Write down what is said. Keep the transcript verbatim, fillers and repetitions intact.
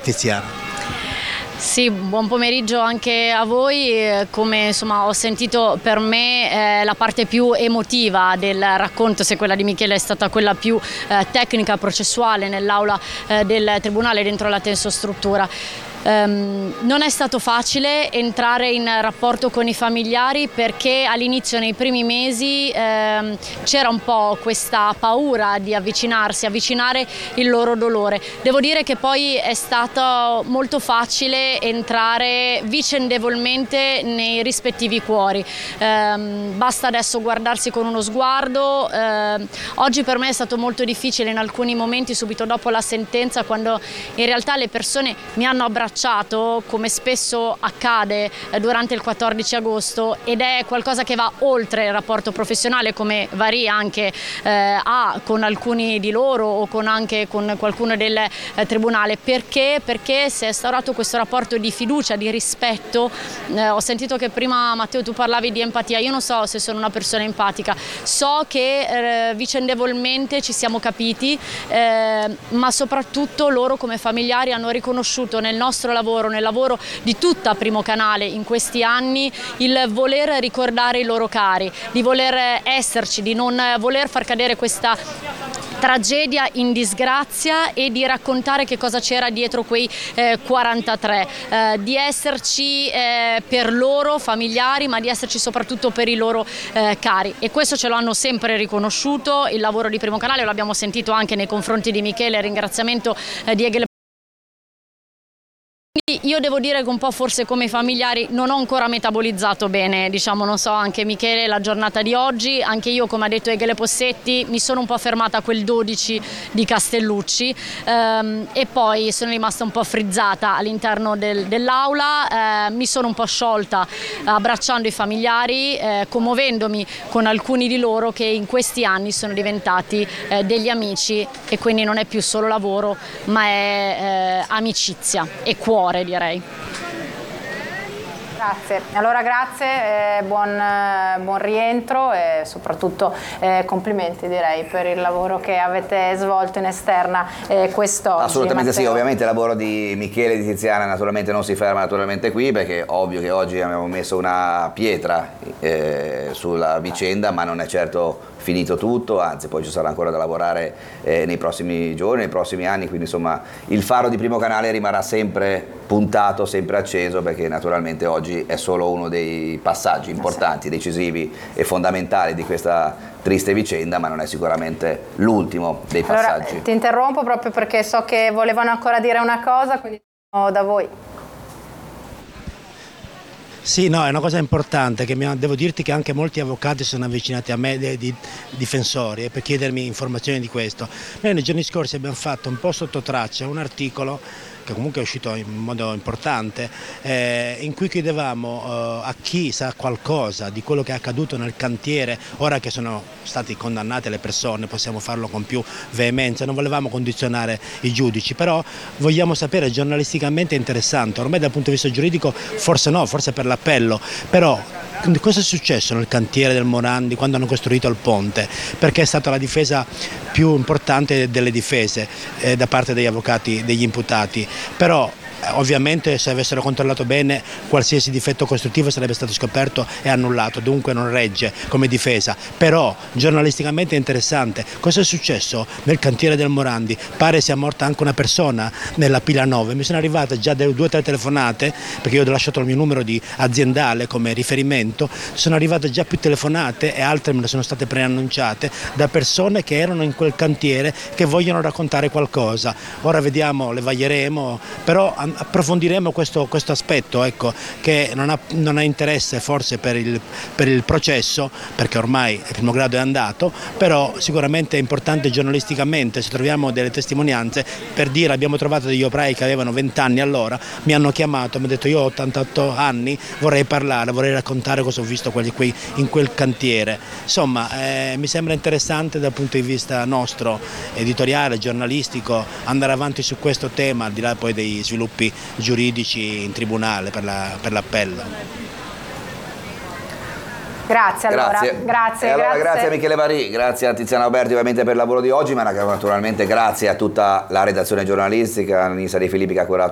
Tiziana. Sì, buon pomeriggio anche a voi. Come insomma ho sentito, per me eh, la parte più emotiva del racconto, se quella di Michele è stata quella più eh, tecnica, processuale nell'aula eh, del Tribunale dentro la tensostruttura. Um, non è stato facile entrare in rapporto con i familiari, perché all'inizio, nei primi mesi, ehm, c'era un po' questa paura di avvicinarsi, avvicinare il loro dolore. Devo dire che poi è stato molto facile entrare vicendevolmente nei rispettivi cuori. Um, basta adesso guardarsi con uno sguardo. Uh, oggi per me è stato molto difficile in alcuni momenti, subito dopo la sentenza, quando in realtà le persone mi hanno abbracciato, come spesso accade durante il quattordici agosto, ed è qualcosa che va oltre il rapporto professionale, come varia anche eh, ha con alcuni di loro o con anche con qualcuno del eh, tribunale. Perché? Perché si è instaurato questo rapporto di fiducia, di rispetto. Eh, ho sentito che prima, Matteo, tu parlavi di empatia. Io non so se sono una persona empatica, so che eh, vicendevolmente ci siamo capiti, eh, ma soprattutto loro come familiari hanno riconosciuto nel nostro lavoro, nel lavoro di tutta Primo Canale in questi anni, il voler ricordare i loro cari, di voler esserci, di non voler far cadere questa tragedia in disgrazia e di raccontare che cosa c'era dietro quei eh, quarantatré, eh, di esserci eh, per loro familiari, ma di esserci soprattutto per i loro eh, cari, e questo ce lo hanno sempre riconosciuto. Il lavoro di Primo Canale lo abbiamo sentito anche nei confronti di Michele, il ringraziamento eh, di Egle. Io devo dire che un po' forse come i familiari non ho ancora metabolizzato bene, diciamo, non so, anche Michele, la giornata di oggi. Anche io, come ha detto Egle Possetti, mi sono un po' fermata a quel dodici di Castellucci, ehm, e poi sono rimasta un po' frizzata all'interno del, dell'aula. Eh, mi sono un po' sciolta abbracciando i familiari, eh, commuovendomi con alcuni di loro che in questi anni sono diventati eh, degli amici, e quindi non è più solo lavoro, ma è eh, amicizia e cuore, direi. Grazie, allora grazie, eh, buon, eh, buon rientro e soprattutto eh, complimenti, direi, per il lavoro che avete svolto in esterna eh, quest'oggi. Assolutamente Matteo. Sì, ovviamente il lavoro di Michele e di Tiziana naturalmente non si ferma naturalmente qui, perché ovvio che oggi abbiamo messo una pietra eh, sulla vicenda, ma non è certo finito tutto, anzi poi ci sarà ancora da lavorare eh, nei prossimi giorni, nei prossimi anni, quindi insomma il faro di Primo Canale rimarrà sempre puntato, sempre acceso, perché naturalmente oggi è solo uno dei passaggi importanti, decisivi e fondamentali di questa triste vicenda, ma non è sicuramente l'ultimo dei passaggi. Allora, ti interrompo proprio perché so che volevano ancora dire una cosa, quindi da voi. Sì, no, è una cosa importante, che mi, devo dirti che anche molti avvocati sono avvicinati a me, di, di difensori, eh, per chiedermi informazioni di questo. Noi nei giorni scorsi abbiamo fatto un po' sotto traccia un articolo che comunque è uscito in modo importante, eh, in cui chiedevamo eh, a chi sa qualcosa di quello che è accaduto nel cantiere. Ora che sono stati condannate le persone possiamo farlo con più veemenza, non volevamo condizionare i giudici, però vogliamo sapere, giornalisticamente è interessante, ormai dal punto di vista giuridico forse no, forse per l'appello, però cosa è successo nel cantiere del Morandi quando hanno costruito il ponte? Perché è stata la difesa più importante delle difese eh, da parte degli avvocati, degli imputati, però ovviamente se avessero controllato bene qualsiasi difetto costruttivo sarebbe stato scoperto e annullato, dunque non regge come difesa. Però giornalisticamente è interessante. Cosa è successo nel cantiere del Morandi? Pare sia morta anche una persona nella pila nove, mi sono arrivate già due o tre telefonate, perché io ho lasciato il mio numero di aziendale come riferimento, sono arrivate già più telefonate e altre me ne sono state preannunciate da persone che erano in quel cantiere, che vogliono raccontare qualcosa. Ora vediamo, le vaglieremo, però approfondiremo questo, questo aspetto, ecco, che non ha, non ha interesse forse per il, per il processo, perché ormai il primo grado è andato, però sicuramente è importante giornalisticamente, se troviamo delle testimonianze per dire abbiamo trovato degli operai che avevano venti anni allora, mi hanno chiamato, mi hanno detto io ho ottantotto anni, vorrei parlare, vorrei raccontare cosa ho visto quelli, quei, in quel cantiere. Insomma, eh, mi sembra interessante dal punto di vista nostro, editoriale, giornalistico, andare avanti su questo tema, al di là poi dei sviluppi giuridici in tribunale per l'appello. Grazie, allora. Grazie. Grazie, e allora, grazie. grazie a Michele Varì, grazie a Tiziana Alberti ovviamente per il lavoro di oggi, ma naturalmente grazie a tutta la redazione giornalistica, a Nisa De Filippi che ha curato